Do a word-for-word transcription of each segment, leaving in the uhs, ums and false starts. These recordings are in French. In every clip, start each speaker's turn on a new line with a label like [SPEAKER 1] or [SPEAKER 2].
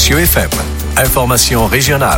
[SPEAKER 1] Monsieur F M. Information régionale.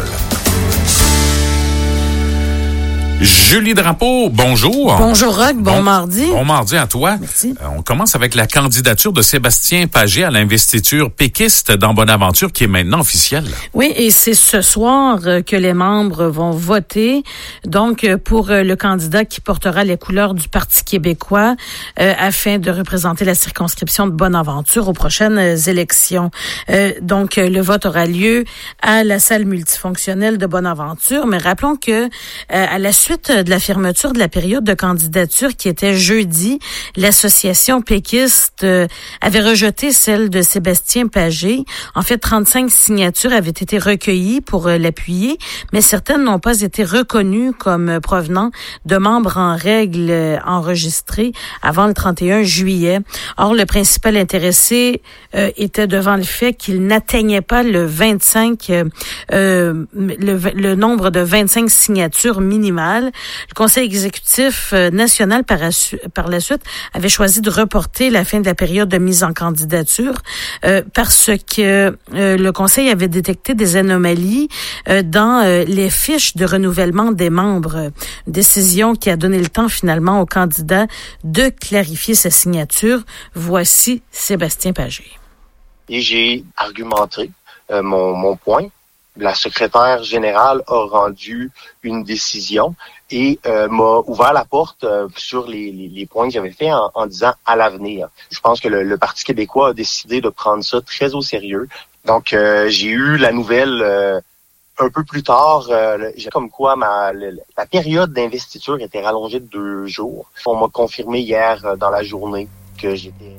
[SPEAKER 2] Julie Drapeau, bonjour.
[SPEAKER 3] Bonjour Roch, bon, bon mardi.
[SPEAKER 2] Bon mardi à toi.
[SPEAKER 3] Merci.
[SPEAKER 2] Euh, on commence avec la candidature de Sébastien Pagé à l'investiture péquiste dans Bonaventure qui est maintenant officielle.
[SPEAKER 3] Oui, et c'est ce soir que les membres vont voter donc pour le candidat qui portera les couleurs du Parti québécois euh, afin de représenter la circonscription de Bonaventure aux prochaines élections. Euh, donc le vote aura lieu à la salle multifonctionnelle de Bonaventure, mais rappelons que euh, à la suite de la fermeture de la période de candidature qui était jeudi, l'association péquiste euh, avait rejeté celle de Sébastien Pagé. En fait, trente-cinq signatures avaient été recueillies pour euh, l'appuyer, mais certaines n'ont pas été reconnues comme euh, provenant de membres en règle euh, enregistrés avant le trente et un juillet. Or, le principal intéressé euh, était devant le fait qu'il n'atteignait pas le vingt-cinq, euh, euh, le, le nombre de vingt-cinq signatures minimales. Le Conseil exécutif national par, par la suite avait choisi de reporter la fin de la période de mise en candidature euh, parce que euh, le Conseil avait détecté des anomalies euh, dans euh, les fiches de renouvellement des membres. Une décision qui a donné le temps finalement au candidat de clarifier sa signature. Voici Sébastien Pagé.
[SPEAKER 4] Et j'ai argumenté euh, mon, mon point. La secrétaire générale a rendu une décision et euh, m'a ouvert la porte euh, sur les, les, les points que j'avais faits en, en disant à l'avenir. Je pense que le, le Parti québécois a décidé de prendre ça très au sérieux. Donc, euh, j'ai eu la nouvelle euh, un peu plus tard, euh, comme quoi ma le, la période d'investiture était rallongée de deux jours. On m'a confirmé hier euh, dans la journée que j'étais...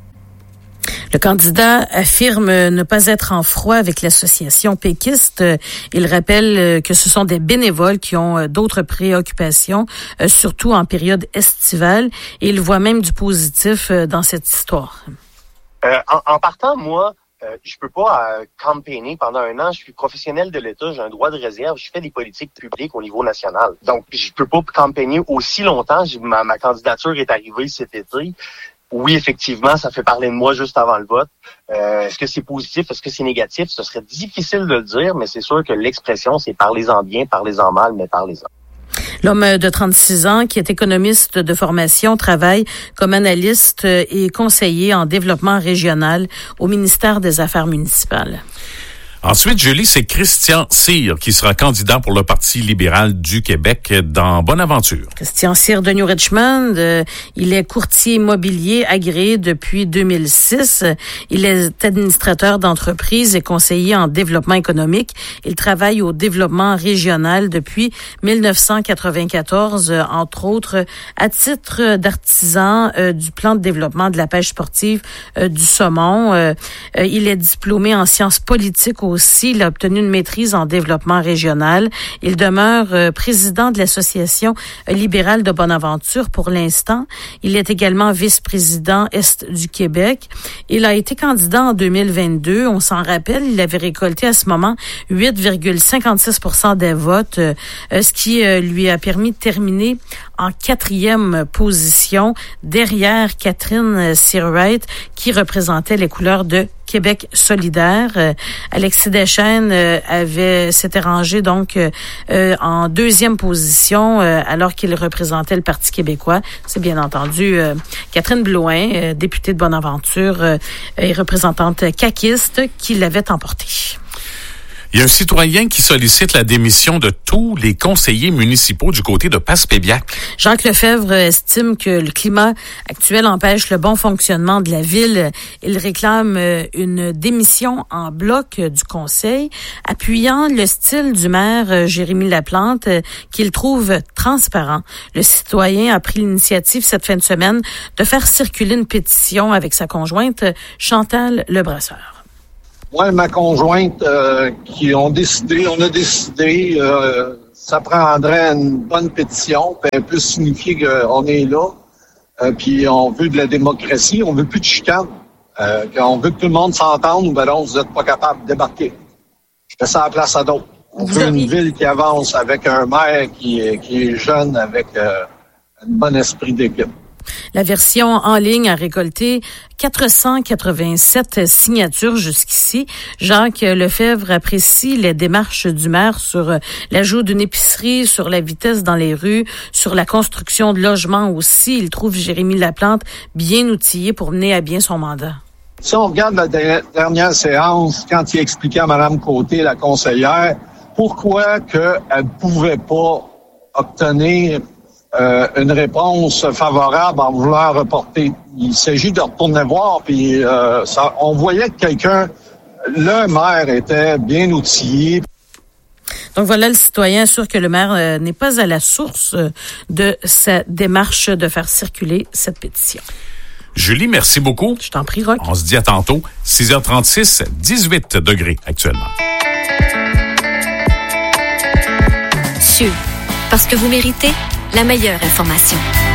[SPEAKER 3] Le candidat affirme ne pas être en froid avec l'association péquiste. Il rappelle que ce sont des bénévoles qui ont d'autres préoccupations, surtout en période estivale. Et il voit même du positif dans cette histoire.
[SPEAKER 4] Euh, en, en partant, moi, euh, je peux pas euh, campaigner pendant un an. Je suis professionnel de l'État, j'ai un droit de réserve. Je fais des politiques publiques au niveau national. Donc, je peux pas campaigner aussi longtemps. Ma, ma candidature est arrivée cet été. Oui, effectivement, ça fait parler de moi juste avant le vote. Euh, est-ce que c'est positif? Est-ce que c'est négatif? Ce serait difficile de le dire, mais c'est sûr que l'expression, c'est parlez-en bien, parlez-en mal, mais parlez-en.
[SPEAKER 3] L'homme de trente-six ans, qui est économiste de formation, travaille comme analyste et conseiller en développement régional au ministère des Affaires municipales.
[SPEAKER 2] Ensuite, Julie, c'est Christian Cyr qui sera candidat pour le Parti libéral du Québec dans Bonaventure.
[SPEAKER 3] Christian Cyr de New Richmond, euh, il est courtier immobilier agréé depuis deux mille six. Il est administrateur d'entreprise et conseiller en développement économique. Il travaille au développement régional depuis mille neuf cent quatre-vingt-quatorze, euh, entre autres à titre d'artisan euh, du plan de développement de la pêche sportive euh, du saumon. Euh, euh, il est diplômé en sciences politiques aussi. Il a obtenu une maîtrise en développement régional. Il demeure euh, président de l'Association libérale de Bonaventure pour l'instant. Il est également vice-président Est du Québec. Il a été candidat en deux mille vingt-deux. On s'en rappelle, il avait récolté à ce moment huit virgule cinquante-six pour cent des votes, euh, ce qui euh, lui a permis de terminer en quatrième position derrière Catherine Searwright qui représentait les couleurs de Québec solidaire. Euh, Alexis Deschênes euh, avait s'était rangé donc euh, euh, en deuxième position euh, alors qu'il représentait le Parti québécois. C'est bien entendu euh, Catherine Blouin, euh, députée de Bonaventure euh, et représentante caquiste, qui l'avait emporté.
[SPEAKER 2] Il y a un citoyen qui sollicite la démission de tous les conseillers municipaux du côté de Passepébiac.
[SPEAKER 3] Jacques Lefebvre estime que le climat actuel empêche le bon fonctionnement de la ville. Il réclame une démission en bloc du conseil, appuyant le style du maire Jérémy Laplante, qu'il trouve transparent. Le citoyen a pris l'initiative cette fin de semaine de faire circuler une pétition avec sa conjointe Chantal Lebrasseur.
[SPEAKER 5] Moi et ma conjointe euh, qui ont décidé, on a décidé, euh, ça prendrait une bonne pétition, puis elle peut signifier qu'on est là, euh, puis on veut de la démocratie, on veut plus de chicane, euh, on veut que tout le monde s'entende, ou ben non, vous n'êtes pas capable de débarquer. Je fais ça à la place à d'autres. On vous veut avez... une ville qui avance avec un maire qui, qui est jeune, avec euh, un bon esprit d'équipe.
[SPEAKER 3] La version en ligne a récolté quatre cent quatre-vingt-sept signatures jusqu'ici. Jacques Lefebvre apprécie les démarches du maire sur l'ajout d'une épicerie, sur la vitesse dans les rues, sur la construction de logements aussi. Il trouve Jérémy Laplante bien outillé pour mener à bien son mandat.
[SPEAKER 5] Si on regarde la dernière séance, quand il expliquait à Mme Côté, la conseillère, pourquoi qu'elle ne pouvait pas obtenir euh, une réponse favorable en voulant reporter. Il s'agit de retourner voir, puis euh, ça, on voyait que quelqu'un, le maire, était bien outillé.
[SPEAKER 3] Donc voilà, le citoyen assure que le maire euh, n'est pas à la source euh, de sa démarche de faire circuler cette pétition.
[SPEAKER 2] Julie, merci beaucoup.
[SPEAKER 3] Je t'en prie, Roch.
[SPEAKER 2] On se dit à tantôt. six heures trente-six, dix-huit degrés actuellement.
[SPEAKER 6] Sûr, parce que vous méritez la meilleure information.